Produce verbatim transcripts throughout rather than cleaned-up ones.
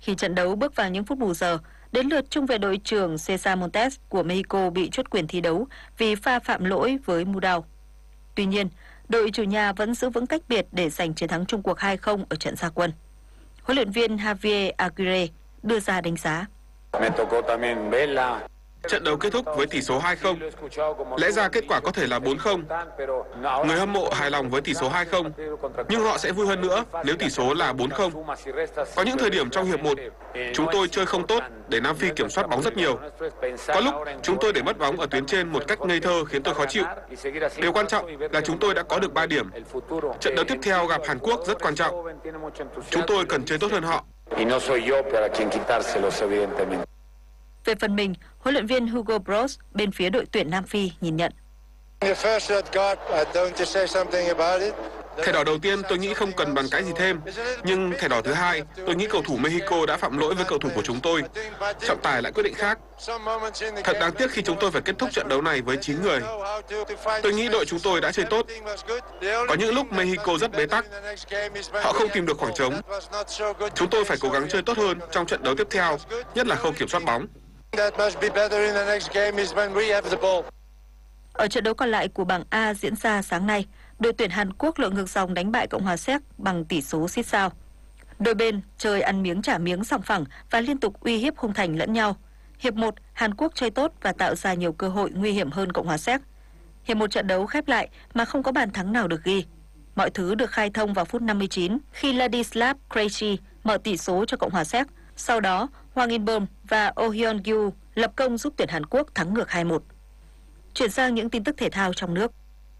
Khi trận đấu bước vào những phút bù giờ, đến lượt trung vệ đội trưởng Cesar Montes của Mexico bị truất quyền thi đấu vì pha phạm lỗi với Mudau. Tuy nhiên, đội chủ nhà vẫn giữ vững cách biệt để giành chiến thắng chung cuộc hai không ở trận ra quân. Huấn luyện viên Javier Aguirre đưa ra đánh giá. Trận đấu kết thúc với tỷ số hai không. Lẽ ra kết quả có thể là bốn không. Người hâm mộ hài lòng với tỷ số hai không, nhưng họ sẽ vui hơn nữa nếu tỷ số là bốn không. Có những thời điểm trong hiệp một, chúng tôi chơi không tốt để Nam Phi kiểm soát bóng rất nhiều. Có lúc chúng tôi để mất bóng ở tuyến trên một cách ngây thơ khiến tôi khó chịu. Điều quan trọng là chúng tôi đã có được ba điểm. Trận đấu tiếp theo gặp Hàn Quốc rất quan trọng. Chúng tôi cần chơi tốt hơn họ. Về phần mình, huấn luyện viên Hugo Broos bên phía đội tuyển Nam Phi nhìn nhận. Thẻ đỏ đầu tiên tôi nghĩ không cần bàn cãi gì thêm, nhưng thẻ đỏ thứ hai tôi nghĩ cầu thủ Mexico đã phạm lỗi với cầu thủ của chúng tôi. Trọng tài lại quyết định khác. Thật đáng tiếc khi chúng tôi phải kết thúc trận đấu này với chín người. Tôi nghĩ đội chúng tôi đã chơi tốt. Có những lúc Mexico rất bế tắc. Họ không tìm được khoảng trống. Chúng tôi phải cố gắng chơi tốt hơn trong trận đấu tiếp theo, nhất là khâu kiểm soát bóng. Ở trận đấu còn lại của bảng A diễn ra sáng nay, đội tuyển Hàn Quốc lội ngược dòng đánh bại Cộng hòa Séc bằng tỷ số xít sao. Đôi bên chơi ăn miếng trả miếng sòng phẳng và liên tục uy hiếp khung thành lẫn nhau. Hiệp một, Hàn Quốc chơi tốt và tạo ra nhiều cơ hội nguy hiểm hơn Cộng hòa Séc. Hiệp một trận đấu khép lại mà không có bàn thắng nào được ghi. Mọi thứ được khai thông vào phút năm mươi chín khi Ladislav Krejci mở tỷ số cho Cộng hòa Séc. Sau đó, Hwang In-beom và Oh Hyun-gyu lập công giúp tuyển Hàn Quốc thắng ngược hai một. Chuyển sang những tin tức thể thao trong nước.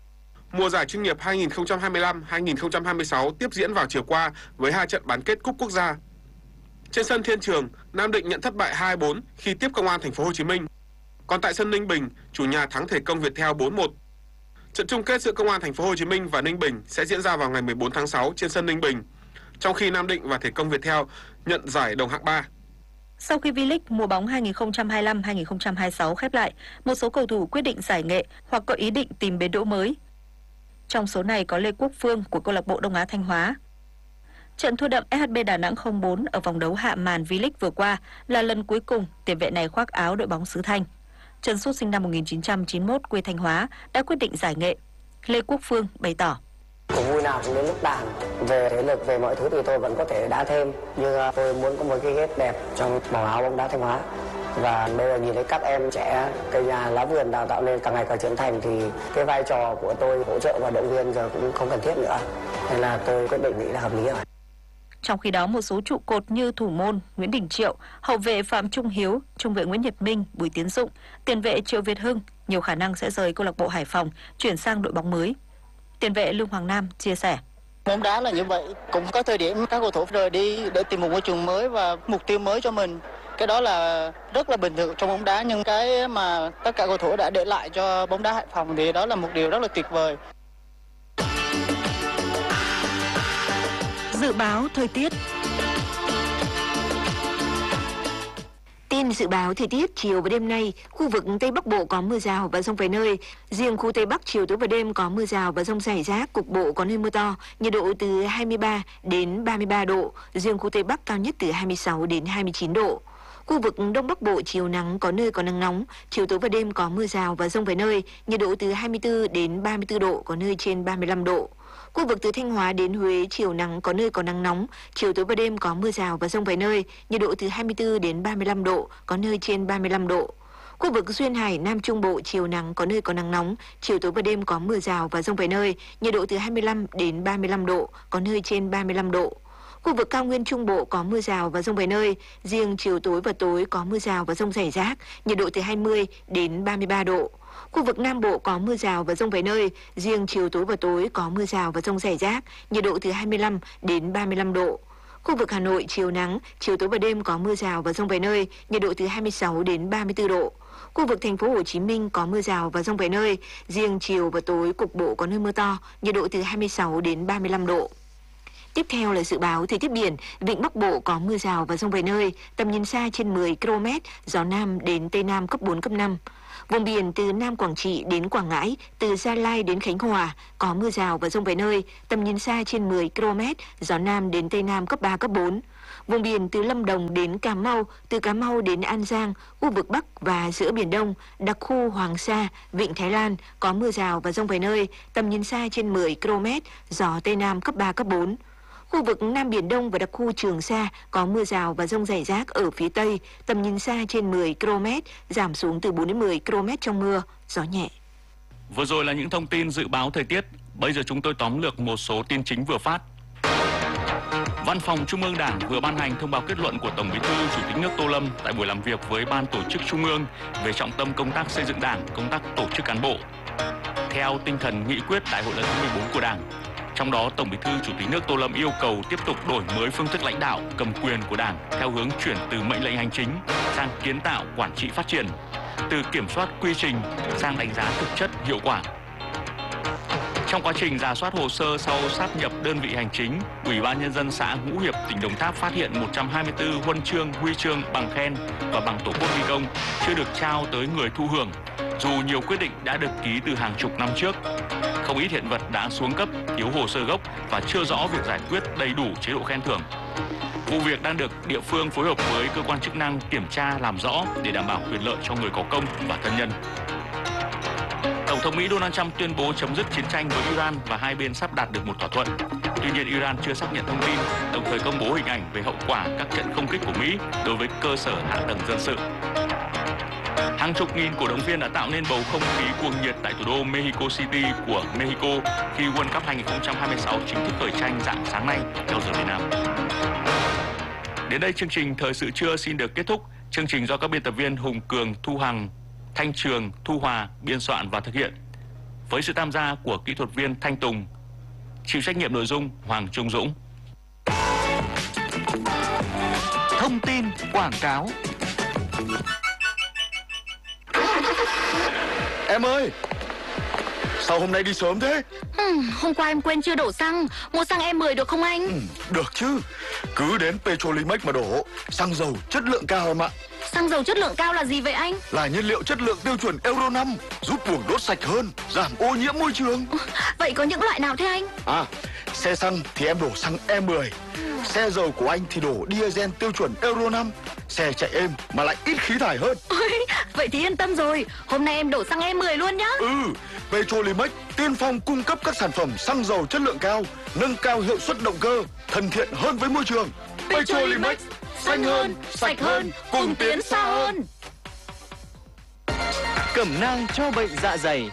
Mùa giải chuyên nghiệp hai nghìn không trăm hai mươi lăm hai nghìn không trăm hai mươi sáu tiếp diễn vào chiều qua với hai trận bán kết cúp quốc gia. Trên sân Thiên Trường, Nam Định nhận thất bại hai bốn khi tiếp Công an Thành phố Hồ Chí Minh. Còn tại sân Ninh Bình, chủ nhà thắng Thể Công Viettel bốn một. Trận chung kết giữa Công an Thành phố Hồ Chí Minh và Ninh Bình sẽ diễn ra vào ngày mười bốn tháng sáu trên sân Ninh Bình, trong khi Nam Định và Thể Công Viettel nhận giải đồng hạng ba. Sau khi V-League mùa bóng hai nghìn không trăm hai mươi lăm hai nghìn không trăm hai mươi sáu khép lại, một số cầu thủ quyết định giải nghệ hoặc có ý định tìm bến đỗ mới. Trong số này có Lê Quốc Phương của câu lạc bộ Đông Á Thanh Hóa. Trận thua đậm ét hát bê Đà Nẵng không bốn ở vòng đấu hạ màn V-League vừa qua là lần cuối cùng tiền vệ này khoác áo đội bóng xứ Thanh. Trần Sút sinh năm một nghìn chín trăm chín mươi mốt quê Thanh Hóa đã quyết định giải nghệ. Lê Quốc Phương bày tỏ. Cũng vui nào cũng đến lúc đàn. Về thể lực, về mọi thứ thì tôi vẫn có thể đá thêm. Nhưng tôi muốn có một cái ghép đẹp trong màu áo bóng đá Thanh Hóa. Và bây giờ nhìn thấy các em trẻ, cây nhà lá vườn đào tạo nên càng ngày càng trưởng thành thì cái vai trò của tôi hỗ trợ và động viên giờ cũng không cần thiết nữa. Nên là tôi quyết định nghĩ là hợp lý rồi. Trong khi đó, một số trụ cột như thủ môn Nguyễn Đình Triệu, hậu vệ Phạm Trung Hiếu, trung vệ Nguyễn Nhật Minh, Bùi Tiến Dụng, tiền vệ Triệu Việt Hưng nhiều khả năng sẽ rời câu lạc bộ Hải Phòng chuyển sang đội bóng mới. Tiền vệ Lương Hoàng Nam chia sẻ. Bóng đá là như vậy, cũng có thời điểm các cầu thủ rời đi để tìm một môi trường mới và mục tiêu mới cho mình. Cái đó là rất là bình thường trong bóng đá, nhưng cái mà tất cả cầu thủ đã để lại cho bóng đá Hải Phòng thì đó là một điều rất là tuyệt vời. Dự báo thời tiết. Tin dự báo thời tiết chiều và đêm nay, khu vực Tây Bắc Bộ có mưa rào và dông vài nơi. Riêng khu Tây Bắc chiều tối và đêm có mưa rào và dông rải rác, cục bộ có nơi mưa to, nhiệt độ từ hai mươi ba đến ba mươi ba độ. Riêng khu Tây Bắc cao nhất từ hai mươi sáu đến hai mươi chín độ. Khu vực Đông Bắc Bộ chiều nắng có nơi có nắng nóng, chiều tối và đêm có mưa rào và dông vài nơi, nhiệt độ từ hai mươi tư đến ba mươi tư độ, có nơi trên ba mươi lăm độ. Khu vực từ Thanh Hóa đến Huế chiều nắng có nơi có nắng nóng, chiều tối và đêm có mưa rào và dông vài nơi, nhiệt độ từ hai mươi tư đến ba mươi lăm độ, có nơi trên ba mươi lăm độ. Khu vực Duyên Hải Nam Trung Bộ chiều nắng có nơi có nắng nóng, chiều tối và đêm có mưa rào và dông vài nơi, nhiệt độ từ hai mươi lăm đến ba mươi lăm độ, có nơi trên ba mươi lăm độ. Khu vực Cao Nguyên Trung Bộ có mưa rào và dông vài nơi, riêng chiều tối và tối có mưa rào và dông rải rác, nhiệt độ từ hai mươi đến ba mươi ba độ. Khu vực Nam Bộ có mưa rào và dông vài nơi, riêng chiều tối và tối có mưa rào và dông rải rác, nhiệt độ từ hai mươi lăm đến ba mươi lăm độ. Khu vực Hà Nội chiều nắng, chiều tối và đêm có mưa rào và dông vài nơi, nhiệt độ từ hai mươi sáu đến ba mươi tư độ. Khu vực Thành phố Hồ Chí Minh có mưa rào và dông vài nơi, riêng chiều và tối cục bộ có nơi mưa to, nhiệt độ từ hai mươi sáu đến ba mươi lăm độ. Tiếp theo là dự báo thời tiết biển, vịnh Bắc Bộ có mưa rào và dông vài nơi, tầm nhìn xa trên mười ki lô mét, gió Nam đến Tây Nam cấp bốn, cấp năm. Vùng biển từ Nam Quảng Trị đến Quảng Ngãi, từ Gia Lai đến Khánh Hòa có mưa rào và dông vài nơi, tầm nhìn xa trên mười ki lô mét, gió Nam đến Tây Nam cấp ba, cấp bốn. Vùng biển từ Lâm Đồng đến Cà Mau, từ Cà Mau đến An Giang, khu vực Bắc và giữa Biển Đông, đặc khu Hoàng Sa, Vịnh Thái Lan có mưa rào và dông vài nơi, tầm nhìn xa trên mười ki lô mét, gió Tây Nam cấp ba, cấp bốn. Khu vực Nam Biển Đông và đặc khu Trường Sa có mưa rào và dông rải rác ở phía Tây, tầm nhìn xa trên mười ki lô mét, giảm xuống từ bốn đến mười ki lô mét trong mưa, gió nhẹ. Vừa rồi là những thông tin dự báo thời tiết. Bây giờ chúng tôi tóm lược một số tin chính vừa phát. Văn phòng Trung ương Đảng vừa ban hành thông báo kết luận của Tổng Bí thư Chủ tịch nước Tô Lâm tại buổi làm việc với Ban Tổ chức Trung ương về trọng tâm công tác xây dựng Đảng, công tác tổ chức cán bộ. Theo tinh thần nghị quyết Đại hội lần thứ mười bốn của Đảng, trong đó Tổng Bí thư Chủ tịch nước Tô Lâm yêu cầu tiếp tục đổi mới phương thức lãnh đạo, cầm quyền của Đảng theo hướng chuyển từ mệnh lệnh hành chính sang kiến tạo, quản trị phát triển, từ kiểm soát quy trình sang đánh giá thực chất, hiệu quả. Trong quá trình rà soát hồ sơ sau sáp nhập đơn vị hành chính, Ủy ban Nhân dân xã Ngũ Hiệp, tỉnh Đồng Tháp phát hiện một trăm hai mươi tư huân chương, huy chương, bằng khen và bằng Tổ quốc ghi công chưa được trao tới người thụ hưởng, dù nhiều quyết định đã được ký từ hàng chục năm trước. Không ít hiện vật đã xuống cấp, thiếu hồ sơ gốc và chưa rõ việc giải quyết đầy đủ chế độ khen thưởng. Vụ việc đang được địa phương phối hợp với cơ quan chức năng kiểm tra làm rõ để đảm bảo quyền lợi cho người có công và thân nhân. Tổng thống Mỹ Donald Trump tuyên bố chấm dứt chiến tranh với Iran và hai bên sắp đạt được một thỏa thuận. Tuy nhiên, Iran chưa xác nhận thông tin, đồng thời công bố hình ảnh về hậu quả các trận không kích của Mỹ đối với cơ sở hạ tầng dân sự. Hàng chục nghìn cổ động viên đã tạo nên bầu không khí cuồng nhiệt tại thủ đô Mexico City của Mexico khi World Cup hai không hai sáu chính thức khởi tranh rạng sáng nay theo giờ Việt Nam. Đến đây chương trình Thời sự trưa xin được kết thúc. Chương trình do các biên tập viên Hùng Cường, Thu Hằng, Thanh Trường, Thu Hòa biên soạn và thực hiện, với sự tham gia của kỹ thuật viên Thanh Tùng, chịu trách nhiệm nội dung Hoàng Trung Dũng. Thông tin quảng cáo. Em ơi, sao hôm nay đi sớm thế? Ừ, hôm qua em quên chưa đổ xăng. Mua xăng E mười được không anh? Ừ, được chứ. Cứ đến Petrolimex mà đổ. Xăng dầu chất lượng cao em ạ. Xăng dầu chất lượng cao là gì vậy anh? Là nhiên liệu chất lượng tiêu chuẩn Euro năm, giúp buồng đốt sạch hơn, giảm ô nhiễm môi trường. Vậy có những loại nào thế anh? À, xe xăng thì em đổ xăng E mười. Xe dầu của anh thì đổ diesel tiêu chuẩn Euro năm. Xe chạy êm mà lại ít khí thải hơn. Ôi, vậy thì yên tâm rồi. Hôm nay em đổ xăng E mười luôn nhá. Ừ, Petrolimex tiên phong cung cấp các sản phẩm xăng dầu chất lượng cao, nâng cao hiệu suất động cơ, thân thiện hơn với môi trường. Petrolimex, xanh hơn, sạch hơn, cùng tiến xa hơn. Cẩm nang cho bệnh dạ dày.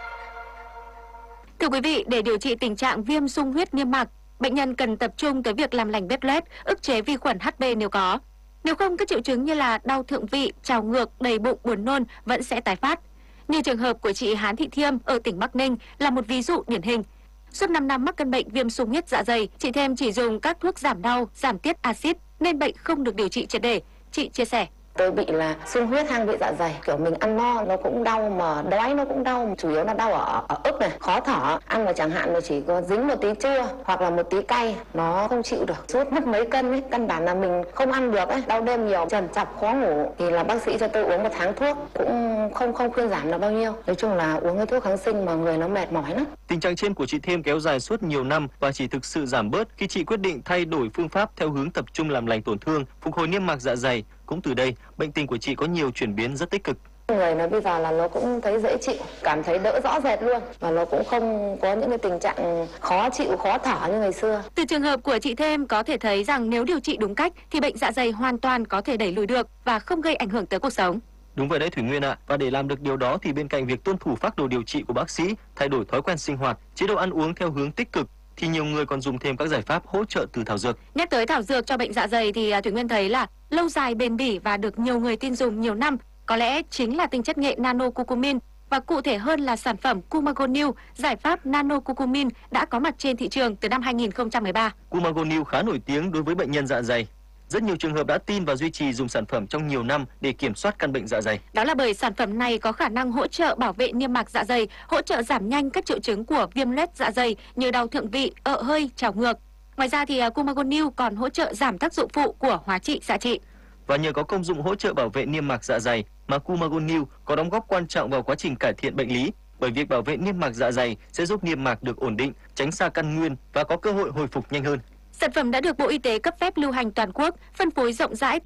Thưa quý vị, để điều trị tình trạng viêm xung huyết niêm mạc, bệnh nhân cần tập trung tới việc làm lành vết loét, ức chế vi khuẩn H B nếu có. Nếu không, các triệu chứng như là đau thượng vị, trào ngược, đầy bụng, buồn nôn vẫn sẽ tái phát. Như trường hợp của chị Hán Thị Thiêm ở tỉnh Bắc Ninh là một ví dụ điển hình. Suốt năm năm mắc căn bệnh viêm xung huyết dạ dày, chị Thiêm chỉ dùng các thuốc giảm đau, giảm tiết axit nên bệnh không được điều trị triệt để. Chị chia sẻ. Tôi bị là xung huyết hang vị dạ dày, kiểu mình ăn no nó cũng đau mà đói nó cũng đau, chủ yếu là đau ở, ở ức này, khó thở, ăn mà chẳng hạn là chỉ có dính một tí chua hoặc là một tí cay, nó không chịu được, sút mất mấy cân ấy, căn bản là mình không ăn được ấy, đau đêm nhiều, trằn trọc khó ngủ, thì là bác sĩ cho tôi uống một tháng thuốc cũng không không khuyên giảm được bao nhiêu, nói chung là uống cái thuốc kháng sinh mà người nó mệt mỏi lắm. Tình trạng trên của chị Thiêm kéo dài suốt nhiều năm và chỉ thực sự giảm bớt khi chị quyết định thay đổi phương pháp theo hướng tập trung làm lành tổn thương, phục hồi niêm mạc dạ dày. Cũng từ đây, bệnh tình của chị có nhiều chuyển biến rất tích cực. Người nó bây giờ là nó cũng thấy dễ chịu, cảm thấy đỡ rõ rệt luôn, và nó cũng không có những cái tình trạng khó chịu, khó thở như ngày xưa. Từ trường hợp của chị Thêm có thể thấy rằng nếu điều trị đúng cách thì bệnh dạ dày hoàn toàn có thể đẩy lùi được và không gây ảnh hưởng tới cuộc sống. Đúng vậy đấy Thủy Nguyên ạ, à. Và để làm được điều đó thì bên cạnh việc tuân thủ phác đồ điều trị của bác sĩ, thay đổi thói quen sinh hoạt, chế độ ăn uống theo hướng tích cực, thì nhiều người còn dùng thêm các giải pháp hỗ trợ từ thảo dược. Nhắc tới thảo dược cho bệnh dạ dày thì Thủy Nguyên thấy là lâu dài, bền bỉ và được nhiều người tin dùng nhiều năm có lẽ chính là tinh chất nghệ nano-curcumin, và cụ thể hơn là sản phẩm Cumagonil, giải pháp nano-curcumin đã có mặt trên thị trường từ năm hai nghìn không trăm mười ba. Cumagonil khá nổi tiếng đối với bệnh nhân dạ dày. Rất nhiều trường hợp đã tin và duy trì dùng sản phẩm trong nhiều năm để kiểm soát căn bệnh dạ dày. Đó là bởi sản phẩm này có khả năng hỗ trợ bảo vệ niêm mạc dạ dày, hỗ trợ giảm nhanh các triệu chứng của viêm loét dạ dày như đau thượng vị, ợ hơi, trào ngược. Ngoài ra thì Cumagonil còn hỗ trợ giảm tác dụng phụ của hóa trị xạ trị. Và nhờ có công dụng hỗ trợ bảo vệ niêm mạc dạ dày mà Cumagonil có đóng góp quan trọng vào quá trình cải thiện bệnh lý, bởi việc bảo vệ niêm mạc dạ dày sẽ giúp niêm mạc được ổn định, tránh xa căn nguyên và có cơ hội hồi phục nhanh hơn. Sản phẩm đã được Bộ Y tế cấp phép lưu hành toàn quốc, phân phối rộng rãi